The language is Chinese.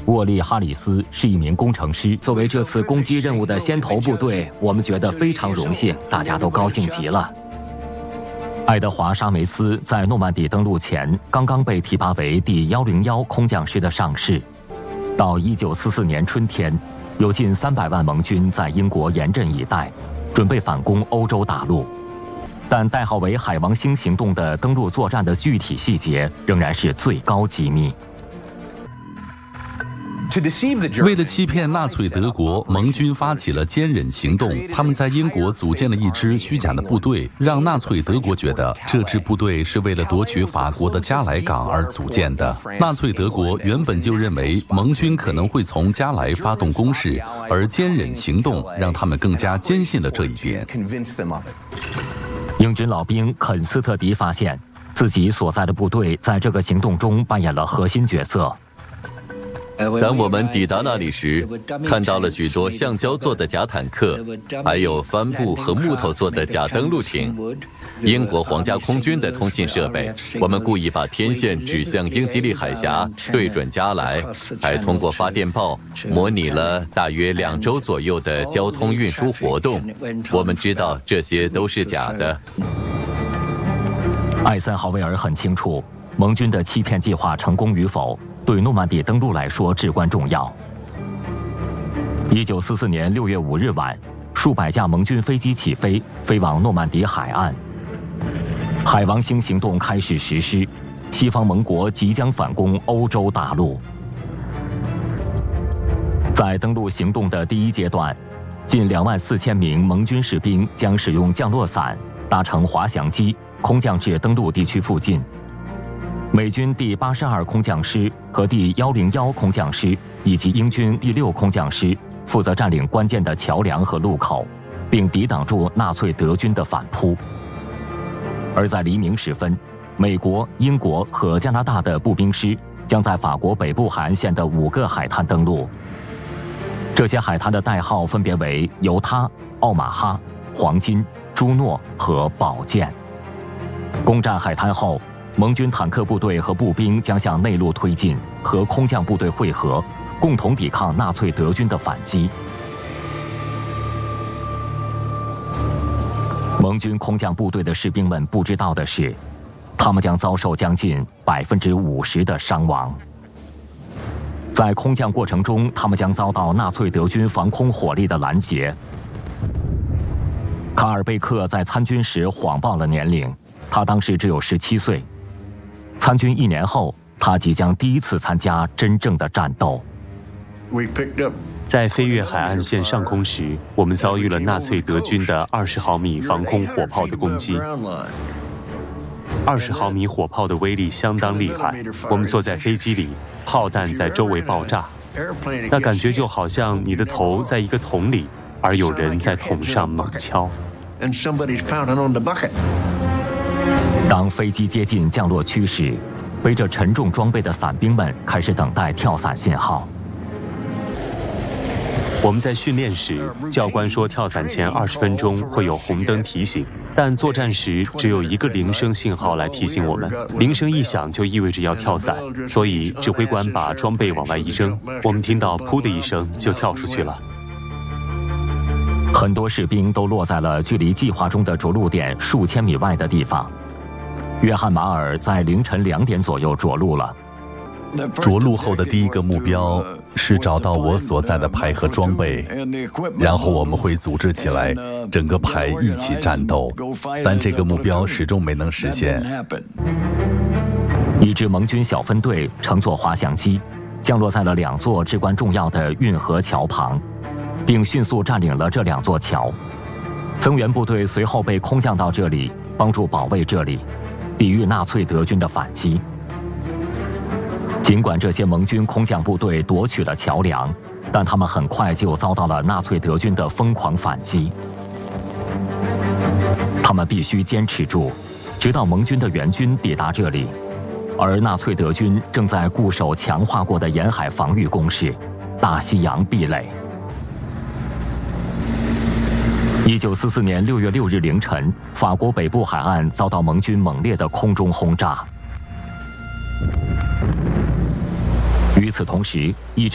沃利·哈里斯是一名工程师。作为这次攻击任务的先头部队，我们觉得非常荣幸，大家都高兴极了。爱德华·沙梅斯在诺曼底登陆前刚刚被提拔为第101空降师的上士。到1944年春天，有近300万盟军在英国严阵以待，准备反攻欧洲大陆。但代号为海王星行动的登陆作战的具体细节仍然是最高机密。 为了欺骗纳粹德国，盟军发起了坚忍行动。他们在英国组建了一支虚假的部队，让纳粹德国觉得这支部队是为了夺取法国的加莱港而组建的。纳粹德国原本就认为盟军可能会从加莱发动攻势，而坚忍行动让他们更加坚信了这一点。 英军老兵肯斯特迪发现自己所在的部队在这个行动中扮演了核心角色。 当我们抵达那里时，看到了许多橡胶做的假坦克，还有帆布和木头做的假登陆艇。英国皇家空军的通信设备，我们故意把天线指向英吉利海峡，对准加莱，还通过发电报模拟了大约2周左右的交通运输活动。我们知道这些都是假的。 艾森豪威尔很清楚，盟军的欺骗计划成功与否对诺曼底登陆来说至关重要。1944年6月5日晚，数百架盟军飞机起飞，飞往诺曼底海岸。海王星行动开始实施，西方盟国即将反攻欧洲大陆。在登陆行动的第一阶段，近24000名盟军士兵将使用降落伞搭乘滑翔机空降至登陆地区附近。美军第82空降师和第101空降师以及英军第6空降师负责占领关键的桥梁和路口，并抵挡住纳粹德军的反扑。而在黎明时分，美国、英国和加拿大的步兵师将在法国北部海岸线的5个海滩登陆。这些海滩的代号分别为犹他、奥马哈、黄金、朱诺和宝剑。攻占海滩后，盟军坦克部队和步兵将向内陆推进，和空降部队会合，共同抵抗纳粹德军的反击。盟军空降部队的士兵们不知道的是，他们将遭受将近50%的伤亡。在空降过程中，他们将遭到纳粹德军防空火力的拦截。卡尔贝克在参军时谎报了年龄，他当时只有17岁。参军1年后，他即将第一次参加真正的战斗。 在飞越海岸线上空时，我们遭遇了纳粹德军的20毫米防空火炮的攻击。20毫米火炮的威力相当厉害，我们坐在飞机里，炮弹在周围爆炸，那感觉就好像你的头在一个桶里，而有人在桶上猛敲。 当飞机接近降落区时，背着沉重装备的伞兵们开始等待跳伞信号。 我们在训练时，教官说跳伞前20分钟会有红灯提醒，但作战时只有一个铃声信号来提醒我们，铃声一响就意味着要跳伞，所以指挥官把装备往外一扔，我们听到噗的一声就跳出去了。 很多士兵都落在了距离计划中的着陆点数千米外的地方。约翰·马尔在凌晨2点左右着陆了。 着陆后的第一个目标是找到我所在的排和装备，然后我们会组织起来，整个排一起战斗，但这个目标始终没能实现。 一支盟军小分队乘坐滑翔机，降落在了2座至关重要的运河桥旁，并迅速占领了这2座桥。增援部队随后被空降到这里，帮助保卫这里，抵御纳粹德军的反击。尽管这些盟军空降部队夺取了桥梁，但他们很快就遭到了纳粹德军的疯狂反击。他们必须坚持住，直到盟军的援军抵达这里，而纳粹德军正在固守强化过的沿海防御工事——大西洋壁垒。1944年6月6日凌晨，法国北部海岸遭到盟军猛烈的空中轰炸。与此同时，一支